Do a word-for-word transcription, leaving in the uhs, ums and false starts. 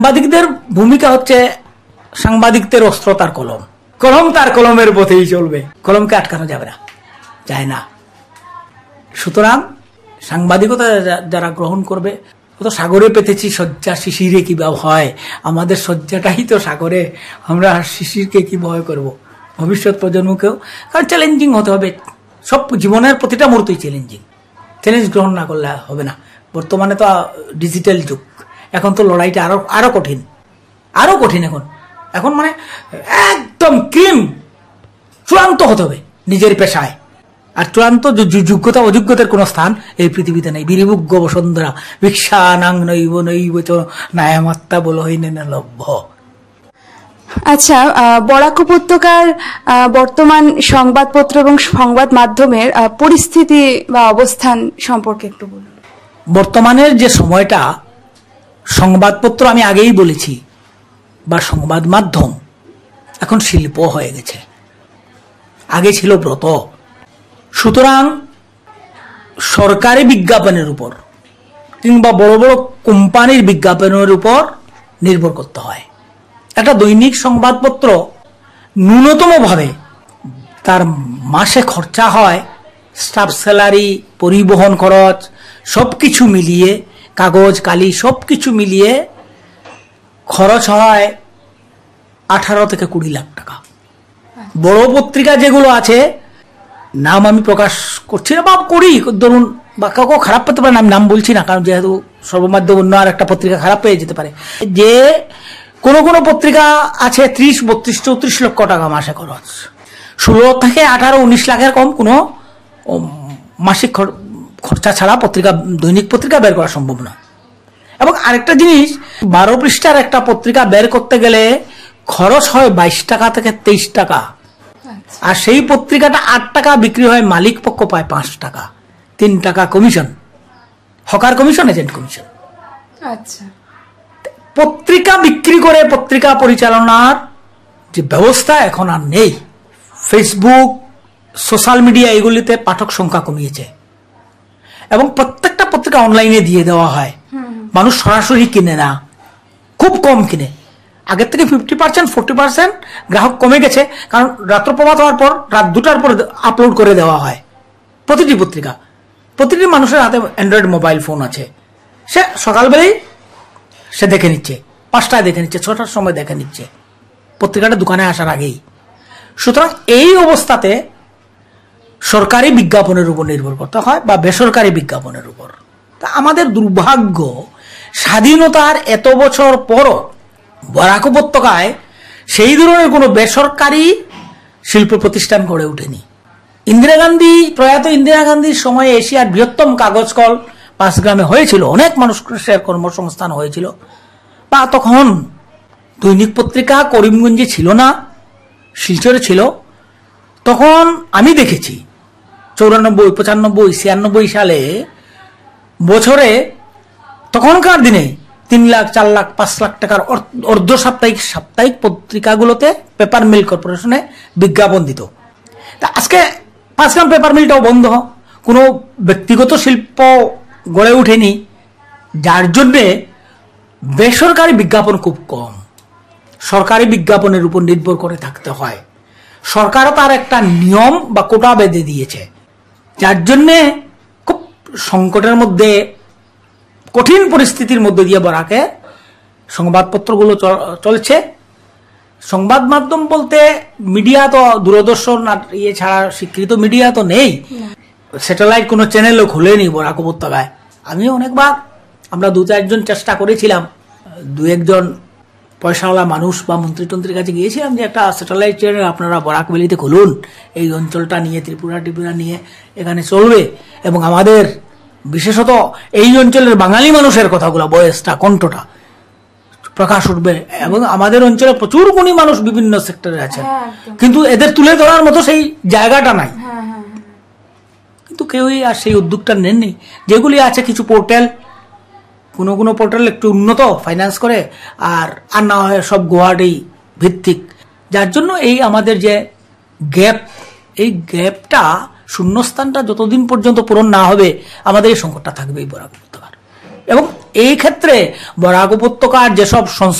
সাংবাদিকদের ভূমিকা হচ্ছে সাংবাদিকদের অস্ত্র তার কলম, কলম তার কলমের পথেই চলবে, কলমকে আটকানো যাবে না, যায় না। সুতরাং সাংবাদিকতা যারা গ্রহণ করবে, তো সাগরে পেতেছি শয্যা শিশিরে কি বা ভয়, আমাদের শয্যাটাই তো সাগরে, আমরা শিশিরকে কি ভয় করব ভবিষ্যৎ প্রজন্মকেও। কারণ চ্যালেঞ্জিং হতে হবে, সব জীবনের প্রতিটা মুহূর্তই চ্যালেঞ্জিং, চ্যালেঞ্জ গ্রহণ না করলে হবে না। বর্তমানে তো ডিজিটাল যুগ, এখন তো লড়াইটা আরো আরো কঠিন, আরো কঠিন এখন এখন মানে একদম ক্রিম চূড়ান্ত হতে হবে নিজের পেশায়। আর চূড়ান্ত যোগ্যতা অযোগ্যতার কোন স্থান এই পৃথিবীতে নেই। বীরভুগ্য বসুন্ধরা ভিক্ষা নাং নৈব নৈব চ নায়ামাত্তা বলহীন লভ্য। আচ্ছা, বরাক উপত্যকার বর্তমান সংবাদপত্র এবং সংবাদ মাধ্যমের পরিস্থিতি বা অবস্থান সম্পর্কে একটু বলুন। বর্তমানের যে সময়টা, সংবাদপত্র আমি আগেই বলেছি বা সংবাদ মাধ্যম এখন শিল্প হয়ে গেছে, আগে ছিল ব্রত। সুতরাং সরকারি বিজ্ঞাপনের উপর কিংবা বড় বড় কোম্পানির বিজ্ঞাপনের উপর নির্ভর করতে হয়। একটা দৈনিক সংবাদপত্র ন্যূনতম ভাবে তার মাসে খরচা হয় স্টাফ স্যালারি, পরিবহন খরচ, সবকিছু মিলিয়ে, কাগজ কালি সবকিছু মিলিয়ে খরচ হয় আঠারো থেকে কুড়ি লাখ টাকা। বড় পত্রিকা যেগুলো আছে, নাম আমি প্রকাশ করছি না বা করি, ধরুন বা কাউকে খারাপ পেতে পারে, আমি নাম বলছি না, কারণ যেহেতু সর্বমাধ্যম অন্য আর একটা পত্রিকা খারাপ পেয়ে যেতে পারে, যে কোন কোন পত্রিকা আছে ত্রিশ বত্রিশ চৌত্রিশ লক্ষ টাকা মাসে খরচ। ষোলো থেকে আঠারো উনিশ লাখের কম কোনো মাসিক খরচা ছাড়া পত্রিকা, দৈনিক পত্রিকা বের করা সম্ভব না। এবং আরেকটা জিনিস, বারো পৃষ্ঠার একটা পত্রিকা বের করতে গেলে খরচ হয় বাইশ টাকা থেকে তেইশ টাকা, আর সেই পত্রিকাটা আট টাকা বিক্রি হয়, মালিক পক্ষ পায় পাঁচ টাকা, তিন টাকা commission, hawker commission, agent commission. আচ্ছা, পত্রিকা বিক্রি করে পত্রিকা পরিচালনার যে ব্যবস্থা এখন আর নেই। ফেসবুক, সোশ্যাল মিডিয়া এগুলিতে পাঠক সংখ্যা কমিয়েছে এবং প্রত্যেকটা পত্রিকা অনলাইনে দিয়ে দেওয়া হয়, মানুষ সরাসরি কিনে না, খুব কম কিনে। আগের থেকে ফিফটি পার্সেন্ট ফোর্টি পার্সেন্ট গ্রাহক কমে গেছে, কারণ রাত্রপ্রভাত হওয়ার পর রাত দুটার পর আপলোড করে দেওয়া হয় প্রতিটি পত্রিকা। প্রতিটি মানুষের হাতে অ্যান্ড্রয়েড মোবাইল ফোন আছে, সে সকালবেলায় সে দেখে নিচ্ছে, পাঁচটায় দেখে নিচ্ছে, ছটার সময় দেখে নিচ্ছে, পত্রিকাটা দোকানে আসার আগেই। সুতরাং এই অবস্থাতে সরকারি বিজ্ঞাপনের উপর নির্ভর করতে হয় বা বেসরকারি বিজ্ঞাপনের উপর। তা আমাদের দুর্ভাগ্য, স্বাধীনতার এত বছর পরও বরাক উপত্যকায় সেই ধরনের কোনো বেসরকারি শিল্প প্রতিষ্ঠান গড়ে ওঠেনি। ইন্দিরা গান্ধী, প্রয়াত ইন্দিরা গান্ধীর সময়ে এশিয়ার বৃহত্তম কাগজ কল পাঁচগ্রামে হয়েছিল, অনেক মানুষের কর্মসংস্থান হয়েছিল। বা তখন দৈনিক পত্রিকা করিমগঞ্জে ছিল না, শিলচরে ছিল। তখন আমি দেখেছি চৌরানব্বই পঁচানব্বই ছিয়ানব্বই সালে বছরে, তখনকার দিনে তিন লাখ চার লাখ পাঁচ লাখ টাকার অর্ধ সাপ্তাহিক সাপ্তাহিক পত্রিকাগুলোতে পেপার মিল কর্পোরেশনে বিজ্ঞাপন দিত। তা আজকে পাঁচগ্রাম পেপার মিলটাও বন্ধ, কোনো ব্যক্তিগত শিল্প গড়ে ওঠেনি, যার জন্যে বেসরকারি বিজ্ঞাপন খুব কম, সরকারি বিজ্ঞাপনের উপর নির্ভর করে থাকতে হয়। সরকারও তার একটা নিয়ম বা কোটা বেঁধে দিয়েছে, যার জন্যে খুব সংকটের মধ্যে, কঠিন পরিস্থিতির মধ্যে দিয়ে বরাকে সংবাদপত্রগুলো চলছে। সংবাদ মাধ্যম বলতে মিডিয়া তো দূরদর্শন আর ইয়ে ছাড়া স্বীকৃত মিডিয়া তো নেই, স্যাটেলাইট কোনো চ্যানেলও খুলেনি বরাক উপত্যকায়। আমি অনেকবার, আমরা দু চারজন চেষ্টা করেছিলাম, দু একজন পয়সাওয়ালা মানুষ বা মন্ত্রী টন্ত্রীর কাছে গিয়েছিলাম যে একটা স্যাটেলাইট চ্যানেল আপনারা বরাক ভ্যালিতে খুলুন, এই অঞ্চলটা নিয়ে, ত্রিপুরা ত্রিপুরা নিয়ে এখানে চলবে, এবং আমাদের বিশেষত এই অঞ্চলের বাঙালি মানুষের কথাগুলো, বয়সটা, কণ্ঠটা প্রকাশ উঠবে। এবং আমাদের অঞ্চলে প্রচুর গুণী মানুষ বিভিন্ন সেক্টরে আছে, কিন্তু এদের তুলে ধরার মতো সেই জায়গাটা নাই, কিন্তু কেউই আর সেই উদ্যোগটা নেননি। যেগুলি আছে কিছু পোর্টাল, কোনো কোনো পোর্টাল একটু উন্নত ফাইন্যান্স করে, আর আর না হয় সব গুয়াহাটি ভিত্তিক, যার জন্য এই আমাদের যে গ্যাপ, এই গ্যাপটা, শূন্যস্থানটা যতদিন পর্যন্ত পূরণ না হবে আমাদের এই সংকটটা থাকবেই বরাক উপত্যকার। এবং এই ক্ষেত্রে বরাক উপত্যকার যেসব